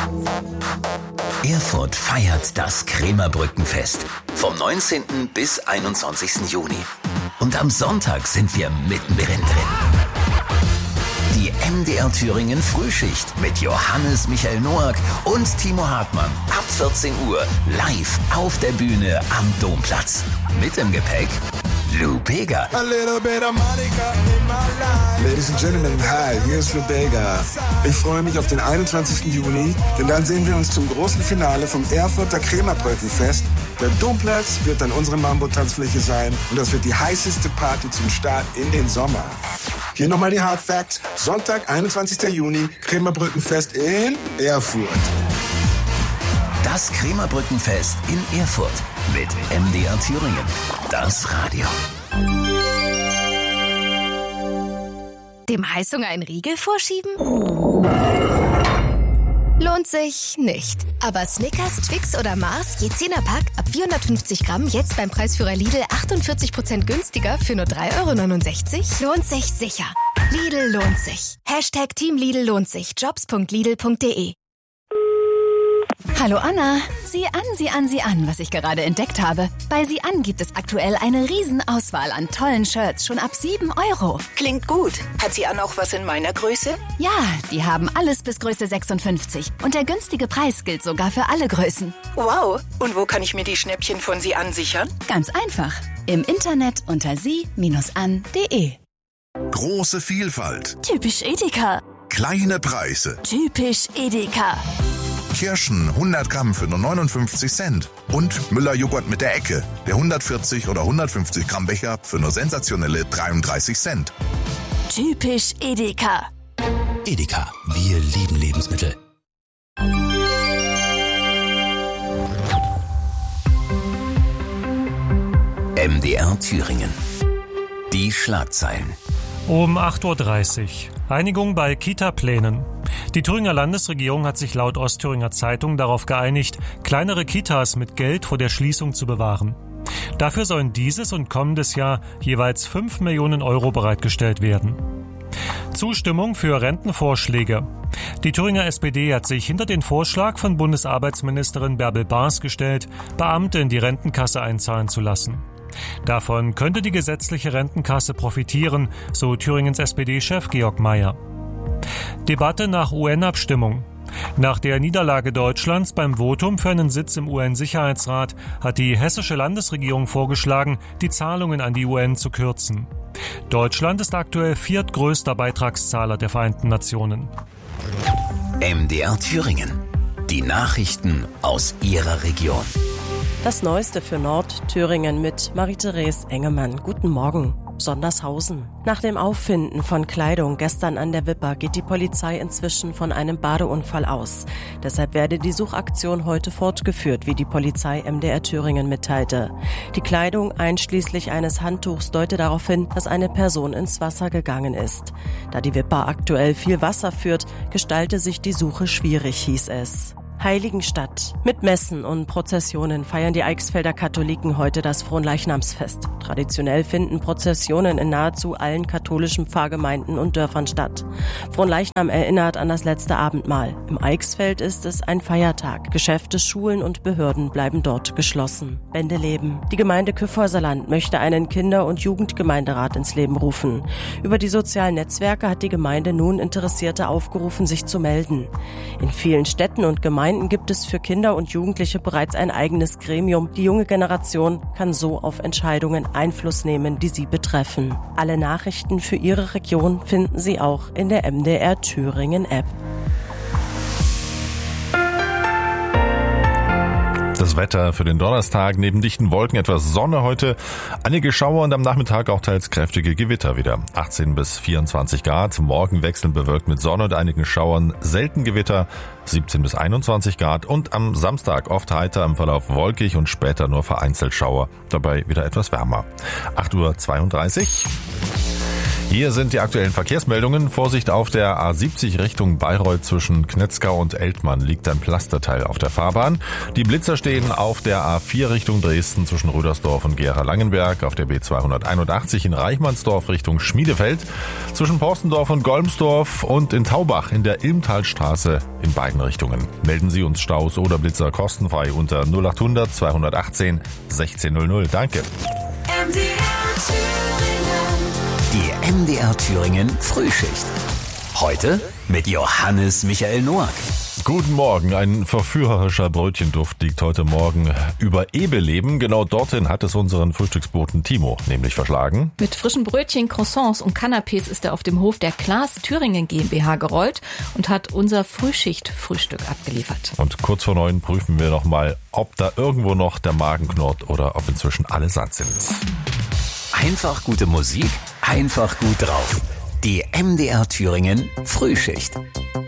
Erfurt feiert das Krämerbrückenfest vom 19. bis 21. Juni. Und am Sonntag sind wir mittendrin drin. Die MDR Thüringen Frühschicht mit Johannes Michael Noack und Timo Hartmann ab 14 Uhr live auf der Bühne am Domplatz. Mit im Gepäck Lou Bega. Ladies and Gentlemen, hi, hier ist Lou Bega. Ich freue mich auf den 21. Juni, denn dann sehen wir uns zum großen Finale vom Erfurter Krämerbrückenfest. Der Domplatz wird dann unsere Mambo-Tanzfläche sein und das wird die heißeste Party zum Start in den Sommer. Hier nochmal die Hard Facts. Sonntag, 21. Juni, Krämerbrückenfest in Erfurt. Das Krämerbrückenfest in Erfurt mit MDR Thüringen. Das Radio. Dem Heißhunger einen Riegel vorschieben? Lohnt sich nicht. Aber Snickers, Twix oder Mars, je 10er Pack, ab 450 Gramm, jetzt beim Preisführer Lidl 48% günstiger für nur 3,69 €? Lohnt sich sicher. Lidl lohnt sich. Hashtag Team Lidl lohnt sich. Jobs.lidl.de. Hallo Anna, sieh an, was ich gerade entdeckt habe. Bei Sieh an gibt es aktuell eine Riesenauswahl an tollen Shirts, schon ab 7 €. Klingt gut. Hat Sieh an auch was in meiner Größe? Ja, die haben alles bis Größe 56. Und der günstige Preis gilt sogar für alle Größen. Wow. Und wo kann ich mir die Schnäppchen von Sieh an sichern? Ganz einfach. Im Internet unter sie-an.de. Große Vielfalt. Typisch Edeka. Kleine Preise. Typisch Edeka. Kirschen 100 Gramm für nur 59 Cent. Und Müller-Joghurt mit der Ecke. Der 140 oder 150 Gramm Becher für nur sensationelle 33 Cent. Typisch Edeka. Edeka, wir lieben Lebensmittel. MDR Thüringen. Die Schlagzeilen. Um 8:30 Uhr. Einigung bei Kita-Plänen. Die Thüringer Landesregierung hat sich laut Ostthüringer Zeitung darauf geeinigt, kleinere Kitas mit Geld vor der Schließung zu bewahren. Dafür sollen dieses und kommendes Jahr jeweils 5 Millionen € bereitgestellt werden. Zustimmung für Rentenvorschläge. Die Thüringer SPD hat sich hinter den Vorschlag von Bundesarbeitsministerin Bärbel Baas gestellt, Beamte in die Rentenkasse einzahlen zu lassen. Davon könnte die gesetzliche Rentenkasse profitieren, so Thüringens SPD-Chef Georg Mayer. Debatte nach UN-Abstimmung. Nach der Niederlage Deutschlands beim Votum für einen Sitz im UN-Sicherheitsrat hat die hessische Landesregierung vorgeschlagen, die Zahlungen an die UN zu kürzen. Deutschland ist aktuell viertgrößter Beitragszahler der Vereinten Nationen. MDR Thüringen. Die Nachrichten aus Ihrer Region. Das Neueste für Nordthüringen mit Marie-Therese Engemann. Guten Morgen. Sondershausen. Nach dem Auffinden von Kleidung gestern an der Wipper geht die Polizei inzwischen von einem Badeunfall aus. Deshalb werde die Suchaktion heute fortgeführt, wie die Polizei MDR Thüringen mitteilte. Die Kleidung einschließlich eines Handtuchs deute darauf hin, dass eine Person ins Wasser gegangen ist. Da die Wipper aktuell viel Wasser führt, gestalte sich die Suche schwierig, hieß es. Heiligenstadt. Mit Messen und Prozessionen feiern die Eichsfelder Katholiken heute das Fronleichnamsfest. Traditionell finden Prozessionen in nahezu allen katholischen Pfarrgemeinden und Dörfern statt. Fronleichnam erinnert an das letzte Abendmahl. Im Eichsfeld ist es ein Feiertag. Geschäfte, Schulen und Behörden bleiben dort geschlossen. Bendeleben. Die Gemeinde Kyffhäuserland möchte einen Kinder- und Jugendgemeinderat ins Leben rufen. Über die sozialen Netzwerke hat die Gemeinde nun Interessierte aufgerufen, sich zu melden. In vielen Städten und Gemeinden gibt es für Kinder und Jugendliche bereits ein eigenes Gremium. Die junge Generation kann so auf Entscheidungen Einfluss nehmen, die sie betreffen. Alle Nachrichten für Ihre Region finden Sie auch in der MDR Thüringen App. Das Wetter für den Donnerstag: neben dichten Wolken etwas Sonne heute, einige Schauer und am Nachmittag auch teils kräftige Gewitter wieder. 18 bis 24 Grad, morgen wechselnd bewölkt mit Sonne und einigen Schauern, selten Gewitter, 17 bis 21 Grad und am Samstag oft heiter, im Verlauf wolkig und später nur vereinzelt Schauer, dabei wieder etwas wärmer. 8:32 Uhr. Hier sind die aktuellen Verkehrsmeldungen. Vorsicht auf der A70 Richtung Bayreuth zwischen Knetzgau und Eltmann liegt ein Pflasterteil auf der Fahrbahn. Die Blitzer stehen auf der A4 Richtung Dresden zwischen Rödersdorf und Gera-Langenberg, auf der B281 in Reichmannsdorf Richtung Schmiedefeld, zwischen Porstendorf und Golmsdorf und in Taubach in der Ilmtalstraße in beiden Richtungen. Melden Sie uns Staus oder Blitzer kostenfrei unter 0800 218 1600. Danke. Die MDR Thüringen Frühschicht. Heute mit Johannes Michael Noack. Guten Morgen. Ein verführerischer Brötchenduft liegt heute Morgen über Ebeleben. Genau dorthin hat es unseren Frühstücksboten Timo nämlich verschlagen. Mit frischen Brötchen, Croissants und Canapés ist er auf dem Hof der Klaas Thüringen GmbH gerollt und hat unser Frühschicht-Frühstück abgeliefert. Und kurz vor 9 prüfen wir nochmal, ob da irgendwo noch der Magen knurrt oder ob inzwischen alle satt sind. Einfach gute Musik, einfach gut drauf. Die MDR Thüringen Frühschicht.